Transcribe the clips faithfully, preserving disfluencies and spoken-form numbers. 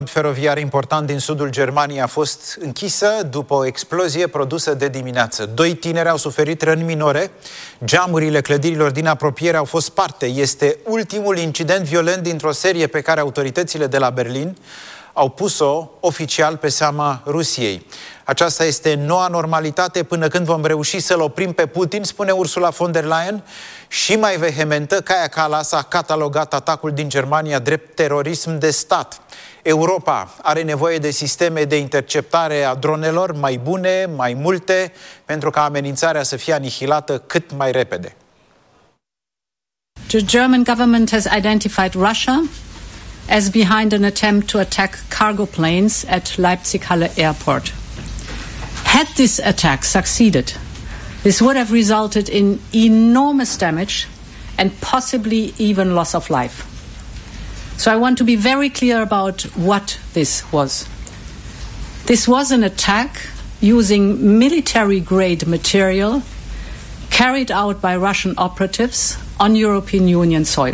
Feroviar important din sudul Germaniei a fost închisă după o explozie produsă de dimineață. Doi tineri au suferit răni minore, geamurile clădirilor din apropiere au fost sparte. Este ultimul incident violent dintr-o serie pe care autoritățile de la Berlin au pus-o oficial pe seama Rusiei. Aceasta este noua normalitate până când vom reuși să-l oprim pe Putin, spune Ursula von der Leyen. Și mai vehementă, Kaja Kallas a catalogat atacul din Germania drept terorism de stat. Europa are nevoie de sisteme de interceptare a dronelor mai bune, mai multe, pentru ca amenințarea să fie anihilată cât mai repede. The German government has identified Russia as behind an attempt to attack cargo planes at Leipzig-Halle Airport. Had this attack succeeded, this would have resulted in enormous damage and possibly even loss of life. So I want to be very clear about what this was. This was an attack using military-grade material carried out by Russian operatives on European Union soil.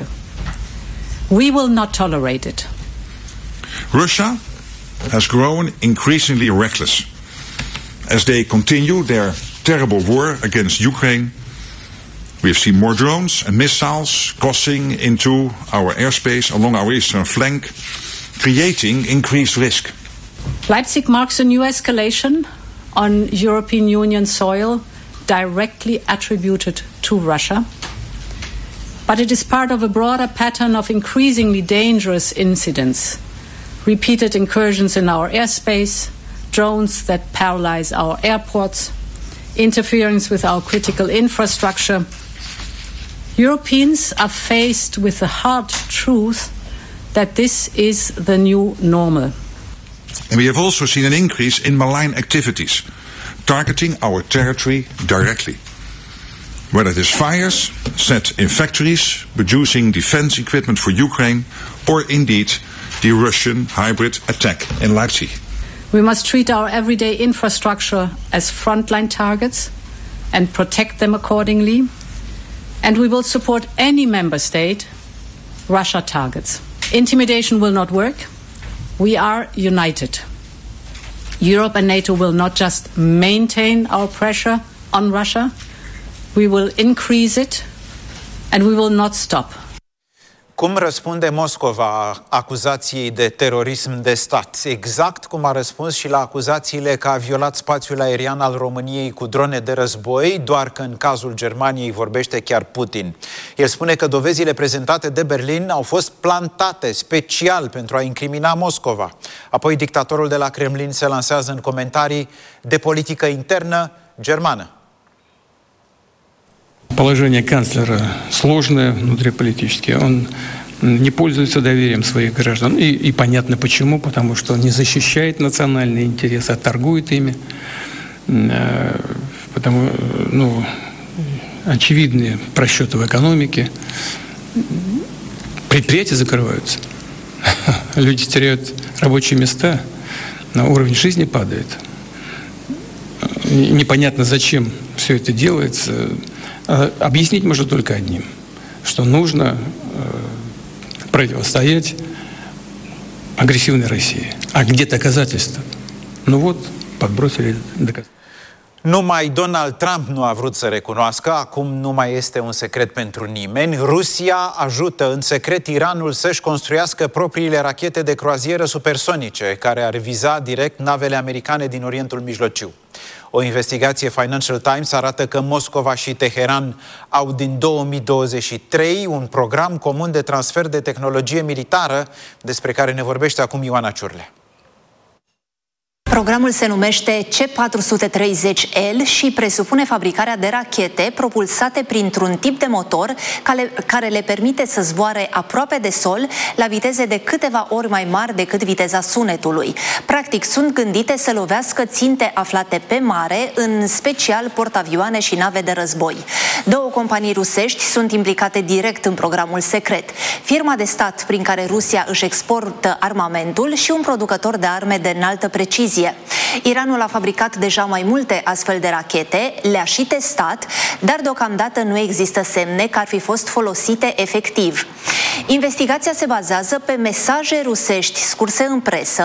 We will not tolerate it. Russia has grown increasingly reckless as they continue their terrible war against Ukraine. We have seen more drones and missiles crossing into our airspace along our eastern flank, creating increased risk. Leipzig marks a new escalation on European Union soil directly attributed to Russia. But it is part of a broader pattern of increasingly dangerous incidents, repeated incursions in our airspace, drones that paralyze our airports, interference with our critical infrastructure. Europeans are faced with the hard truth that this is the new normal. And we have also seen an increase in malign activities, targeting our territory directly. Whether it is fires set in factories producing defense equipment for Ukraine, or indeed the Russian hybrid attack in Leipzig. We must treat our everyday infrastructure as frontline targets and protect them accordingly. And we will support any member state Russia targets. Intimidation will not work. We are united. Europe and NATO will not just maintain our pressure on Russia, we will increase it and we will not stop. Cum răspunde Moscova acuzației de terorism de stat? Exact cum a răspuns și la acuzațiile că a violat spațiul aerian al României cu drone de război, doar că în cazul Germaniei vorbește chiar Putin. El spune că dovezile prezentate de Berlin au fost plantate special pentru a incrimina Moscova. Apoi dictatorul de la Kremlin se lansează în comentarii de politică internă germană. Положение канцлера сложное внутриполитически. Он не пользуется доверием своих граждан. И, и понятно почему, потому что он не защищает национальные интересы, а торгует ими. Потому, ну, очевидные просчеты в экономике. Предприятия закрываются. Люди теряют рабочие места, но уровень жизни падает. Непонятно, зачем все это делается. Объяснить можно только одним, что нужно э, противостоять агрессивной России. А где доказательства? Ну вот, подбросили доказательства. Numai Donald Trump nu a vrut să recunoască, acum nu mai este un secret pentru nimeni. Rusia ajută în secret Iranul să-și construiască propriile rachete de croazieră supersonice, care ar viza direct navele americane din Orientul Mijlociu. O investigație Financial Times arată că Moscova și Teheran au din două mii douăzeci și trei un program comun de transfer de tehnologie militară, despre care ne vorbește acum Ioana Ciurlea. Programul se numește C patru sute treizeci L și presupune fabricarea de rachete propulsate printr-un tip de motor care, care le permite să zboare aproape de sol la viteze de câteva ori mai mari decât viteza sunetului. Practic, sunt gândite să lovească ținte aflate pe mare, în special portavioane și nave de război. Două companii rusești sunt implicate direct în programul secret. Firma de stat prin care Rusia își exportă armamentul și un producător de arme de înaltă precizie. Iranul a fabricat deja mai multe astfel de rachete, le-a și testat, dar deocamdată nu există semne că ar fi fost folosite efectiv. Investigația se bazează pe mesaje rusești scurse în presă